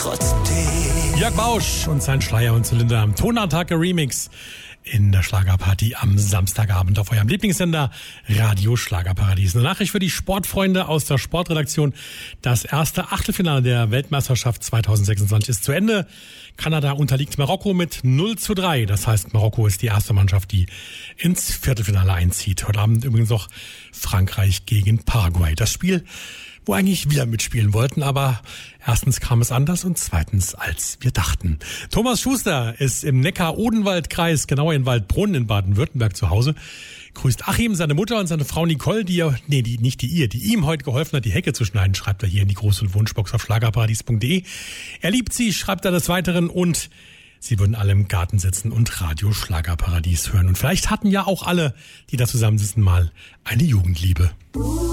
trotzdem. Jörg Bausch und sein Schleier und Zylinder am Tonattacke Remix in der Schlagerparty am Samstagabend auf eurem Lieblingssender Radio Schlagerparadies. Eine Nachricht für die Sportfreunde aus der Sportredaktion. Das erste Achtelfinale der Weltmeisterschaft 2026 ist zu Ende. Kanada unterliegt Marokko mit 0:3. Das heißt, Marokko ist die erste Mannschaft, die ins Viertelfinale einzieht. Heute Abend übrigens noch Frankreich gegen Paraguay. Das Spiel, wo eigentlich wir mitspielen wollten, aber erstens kam es anders und zweitens als wir dachten. Thomas Schuster ist im Neckar-Odenwald-Kreis, genauer in Waldbrunn in Baden-Württemberg zu Hause. Grüßt Achim, seine Mutter und seine Frau Nicole, die ihm heute geholfen hat, die Hecke zu schneiden, schreibt er hier in die große Wunschbox auf schlagerparadies.de. Er liebt sie, schreibt er des Weiteren, und sie würden alle im Garten sitzen und Radio Schlagerparadies hören. Und vielleicht hatten ja auch alle, die da zusammensitzen, mal eine Jugendliebe.